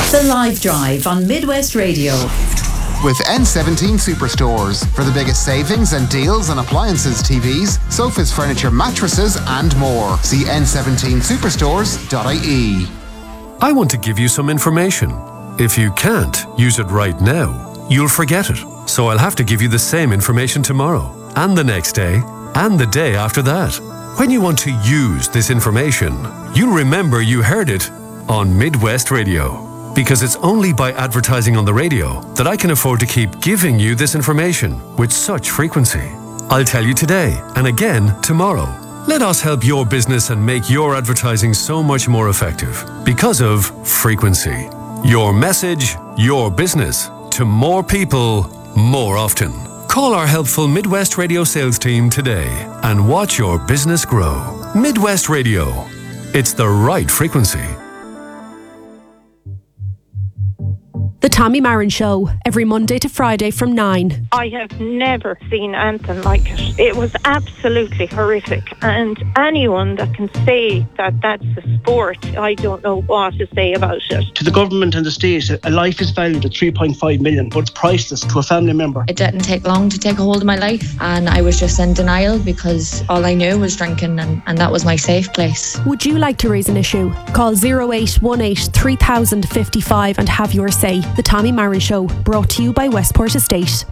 The Live Drive on Midwest Radio. With N17 Superstores for the biggest savings and deals on appliances, TVs, sofas, furniture, mattresses and more. See n17superstores.ie. I want to give you some information. If you can't use it right now, you'll forget it. So I'll have to give you the same information tomorrow, and the next day, and the day after that. When you want to use this information, you'll remember you heard it on Midwest Radio. Because it's only by advertising on the radio that I can afford to keep giving you this information with such frequency. I'll tell you today and again tomorrow. Let us help your business and make your advertising so much more effective because of frequency. Your message, your business, to more people, more often. Call our helpful Midwest Radio sales team today and watch your business grow. Midwest Radio. It's the right frequency. The Tommy Marin Show, every Monday to Friday from 9. I have never seen anything like it. It was absolutely horrific. And anyone that can say that that's a sport, I don't know what to say about it. To the government and the state, a life is valued at 3.5 million, but it's priceless to a family member. It didn't take long to take a hold of my life, and I was just in denial because all I knew was drinking, and that was my safe place. Would you like to raise an issue? Call 0818 3055 and have your say. The Tommy Marin Show, brought to you by Westport Estate.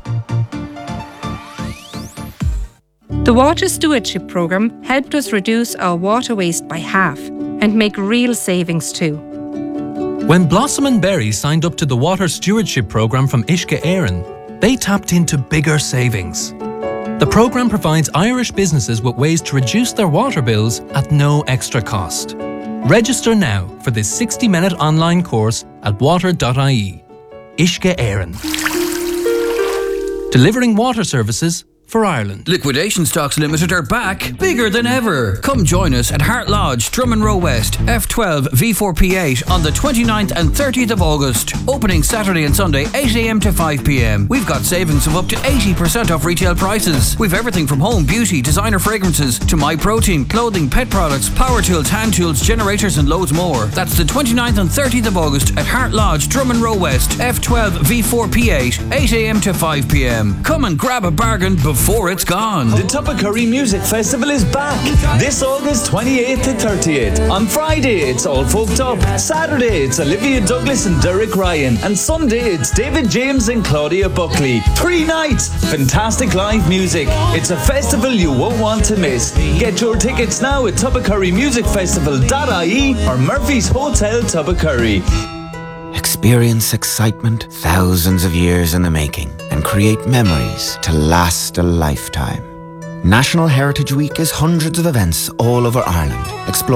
The Water Stewardship Programme helped us reduce our water waste by half and make real savings too. When Blossom and Berry signed up to the Water Stewardship Programme from Uisce Éireann, they tapped into bigger savings. The programme provides Irish businesses with ways to reduce their water bills at no extra cost. Register now for this 60-minute online course at water.ie. Uisce Éireann. Delivering water services for Ireland. Liquidation Stocks Limited are back, bigger than ever. Come join us at Hart Lodge, Drummond Row West, F12 V4P8 on the 29th and 30th of August. Opening Saturday and Sunday, 8am to 5pm. We've got savings of up to 80% off retail prices. We've everything from home, beauty, designer fragrances, to MyProtein, clothing, pet products, power tools, hand tools, generators and loads more. That's the 29th and 30th of August at Hart Lodge, Drummond Row West, F12 V4P8, 8am to 5pm. Come and grab a bargain before it's gone. The Tuppacurry Music Festival is back this August 28th to 30th. On Friday it's All Folked Up, Saturday it's Olivia Douglas and Derek Ryan, and Sunday it's David James and Claudia Buckley. 3 nights, fantastic live music. It's a festival you won't want to miss. Get your tickets now at tuppacurrymusicfestival.ie or Murphy's Hotel Tuppacurry. Experience excitement thousands of years in the making and create memories to last a lifetime. National Heritage Week is hundreds of events all over Ireland. Explore